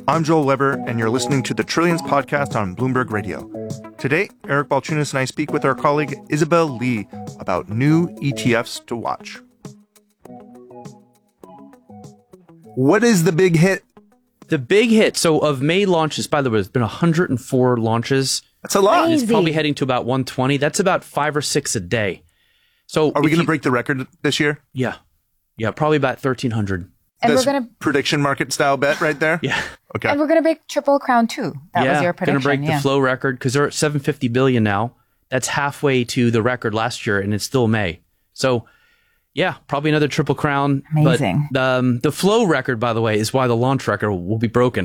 I'm Joel Weber, and you're listening to the Trillions podcast on Bloomberg Radio. Today, Eric Balchunas and I speak with our colleague Isabel Lee about new ETFs to watch. What is the big hit? The big hit. So of May launches, by the way, there's been 104 launches. That's a lot. It's probably heading to about 120. That's about 5 or 6 a day. So are we going to break the record this year? Yeah. Yeah, probably about 1,300. And That's we're going to prediction market style bet right there? Yeah. Okay. And we're going to break Triple Crown too. That was your prediction. Going to break the flow record because they're at 750 billion now. That's halfway to the record last year, and it's still May. So, yeah, probably another Triple Crown. Amazing. But the flow record, by the way, is why the launch record will be broken.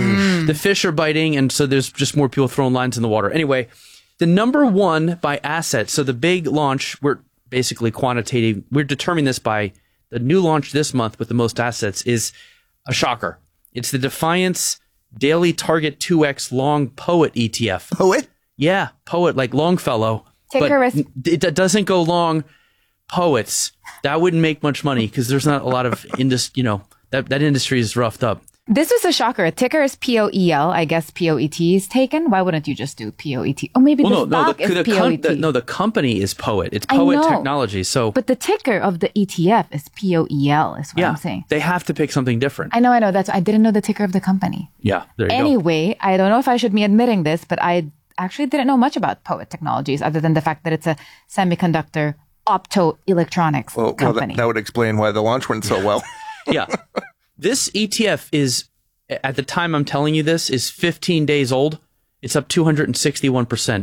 The fish are biting, and so there's just more people throwing lines in the water. Anyway, the number one by asset. So the big launch, we're basically quantitative. We're determining this by the new launch this month with the most assets is a shocker. It's the Defiance Daily Target 2X Long Poet ETF. Poet? Yeah, Poet, like Longfellow. Ticker But is- it doesn't go long. Poets. That wouldn't make much money because there's not a lot of that industry is roughed up. This was a shocker. Ticker is POEL. I guess POET is taken. Why wouldn't you just do POET? Oh, maybe the stock is POET. The company is Poet. It's Poet Technology. So, but the ticker of the ETF is POEL. Is what I'm saying. They have to pick something different. I know. I didn't know the ticker of the company. Yeah. There you go. Anyway, I don't know if I should be admitting this, but I actually didn't know much about Poet Technologies other than the fact that it's a semiconductor optoelectronics company. That would explain why the launch went so well. Yeah. This ETF is, at the time I'm telling you this, is 15 days old. It's up 261%.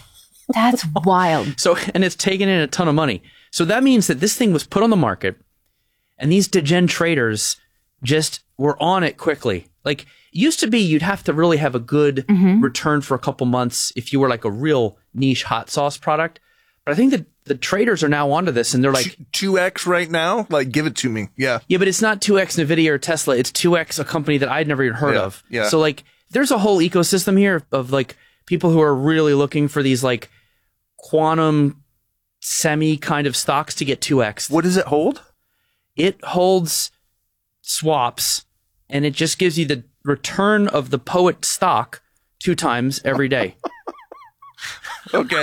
That's wild. So, and it's taken in a ton of money. So that means that this thing was put on the market and these degen traders just were on it quickly. Like, it used to be you'd have to really have a good return for a couple months if you were like a real niche hot sauce product. But I think that the traders are now onto this and they're like 2X right now? Like, give it to me. Yeah. Yeah, but it's not 2X NVIDIA or Tesla. It's 2X a company that I'd never even heard of. Yeah. So like there's a whole ecosystem here of like people who are really looking for these like quantum semi kind of stocks to get 2X. What does it hold? It holds swaps and it just gives you the return of the Poet stock 2 times every day. Okay.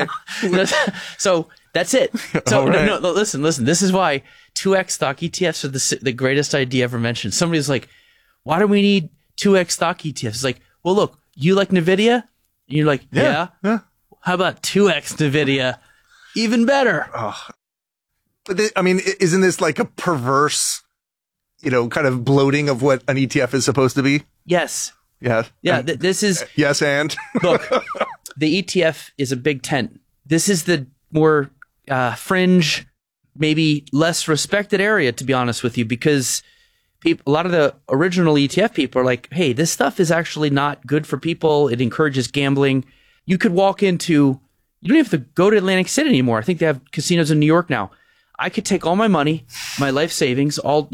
So that's it. So right. no, listen. This is why 2X stock ETFs are the greatest idea ever mentioned. Somebody's like, why do we need 2X stock ETFs? It's like, well, look, you like NVIDIA? And you're like, yeah. How about 2X NVIDIA? Even better. But isn't this like a perverse, kind of bloating of what an ETF is supposed to be? Yes. Yeah. Yeah. This is. Yes, and? Look, the ETF is a big tent. This is the more fringe, maybe less respected area, to be honest with you, because a lot of the original ETF people are like, hey, this stuff is actually not good for people. It encourages gambling. You could walk into, you don't have to go to Atlantic City anymore. I think they have casinos in New York now. I could take all my money, my life savings, all,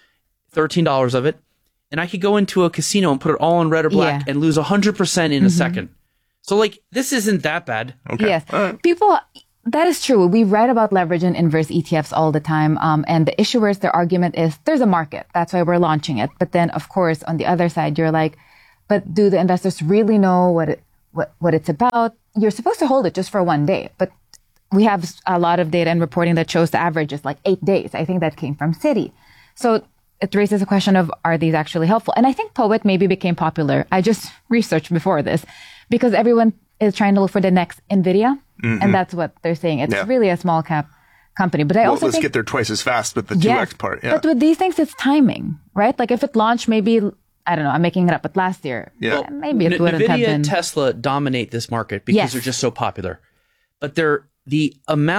$13 of it, and I could go into a casino and put it all in red or black and lose 100% in a second. So, like, this isn't that bad. Okay. Yes. People, that is true. We write about leverage and inverse ETFs all the time. And the issuers, their argument is there's a market. That's why we're launching it. But then, of course, on the other side, you're like, but do the investors really know what it's about? You're supposed to hold it just for one day. But we have a lot of data and reporting that shows the average is like 8 days. I think that came from Citi. So it raises a question of, are these actually helpful? And I think Poet maybe became popular. I just researched before this because everyone is trying to look for the next NVIDIA. And that's what they're saying. It's really a small cap company. But I also let's think, get there twice as fast with the 2X part. Yeah. But with these things, it's timing, right? Like if it launched maybe, I don't know, I'm making it up, but last year, maybe it wouldn't have NVIDIA been. and Tesla dominate this market because they're just so popular. But the amount